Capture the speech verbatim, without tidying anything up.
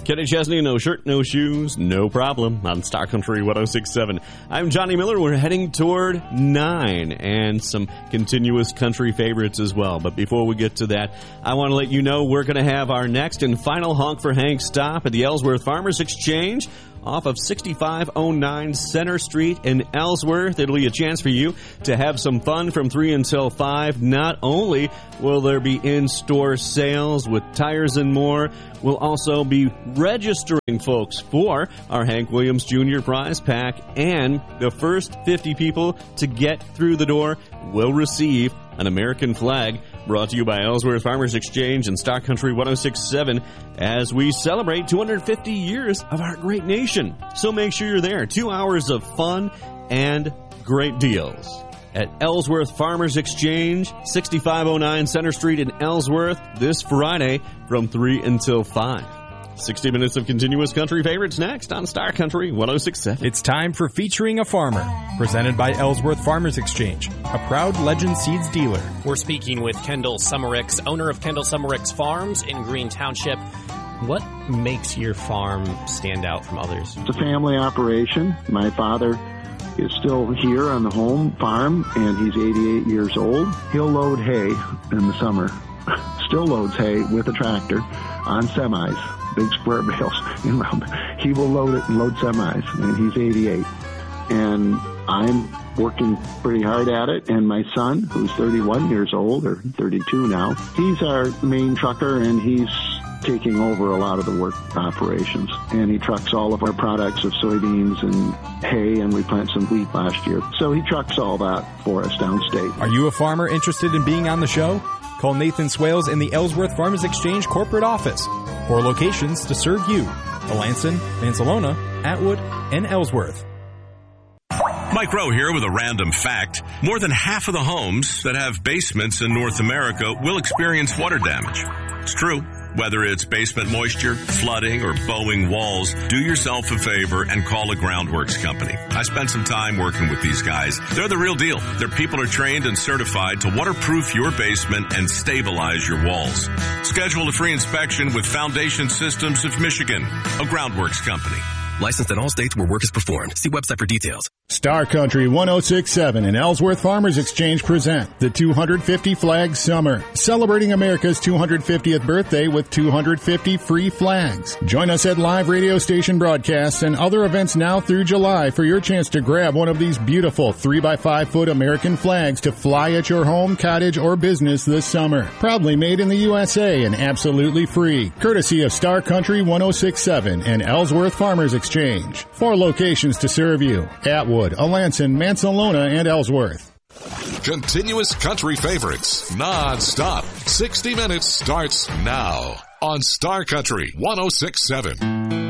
Kenny Chesney, no shirt, no shoes, no problem on Star Country one oh six point seven. I'm Johnny Miller. We're heading toward nine and some continuous country favorites as well. But before we get to that, I want to let you know we're going to have our next and final Honk for Hank stop at the Ellsworth Farmers Exchange off of sixty-five oh nine Center Street in Ellsworth. It'll be a chance for you to have some fun from three until five. Not only will there be in-store sales with tires and more, we'll also be registering folks for our Hank Williams Junior Prize Pack, and the first fifty people to get through the door will receive an American flag, brought to you by Ellsworth Farmers Exchange and Star Country one oh six point seven as we celebrate two hundred fifty years of our great nation. So make sure you're there. Two hours of fun and great deals at Ellsworth Farmers Exchange, sixty-five oh nine Center Street in Ellsworth, this Friday from three until five. sixty minutes of continuous country favorites next on Star Country one oh six point seven. It's time for Featuring a Farmer, presented by Ellsworth Farmers Exchange, a proud Legend Seeds dealer. We're speaking with Kendall Summericks, owner of Kendall Summericks Farms in Green Township. What makes your farm stand out from others? It's a family operation. My father is still here on the home farm, and he's eighty-eight years old. He'll load hay in the summer, still loads hay with a tractor on semis, big square bales. You know, he will load it and load semis, and he's eighty-eight. And I'm working pretty hard at it, and my son, who's thirty-one years old, or thirty-two now, he's our main trucker, and he's taking over a lot of the work operations. And he trucks all of our products of soybeans and hay, and we planted some wheat last year. So he trucks all that for us downstate. Are you a farmer interested in being on the show? Call Nathan Swales in the Ellsworth Farmers Exchange corporate office. Four locations to serve you: Alanson, Mansalona, Atwood, and Ellsworth. Mike Rowe here with a random fact. More than half of the homes that have basements in North America will experience water damage. It's true. Whether it's basement moisture, flooding, or bowing walls, do yourself a favor and call a Groundworks company. I spent some time working with these guys. They're the real deal. Their people are trained and certified to waterproof your basement and stabilize your walls. Schedule a free inspection with Foundation Systems of Michigan, a Groundworks company. Licensed in all states where work is performed. See website for details. Star Country one oh six point seven and Ellsworth Farmers Exchange present the two hundred fifty Flag Summer, celebrating America's two hundred fiftieth birthday with two hundred fifty free flags. Join us at live radio station broadcasts and other events now through July for your chance to grab one of these beautiful three by five foot American flags to fly at your home, cottage, or business this summer. Proudly made in the U S A and absolutely free, courtesy of Star Country one oh six point seven and Ellsworth Farmers Exchange. Four locations to serve you: Atwood, Alanson, Mansalona, and Ellsworth. Continuous country favorites, non-stop. sixty minutes starts now on Star Country one oh six point seven.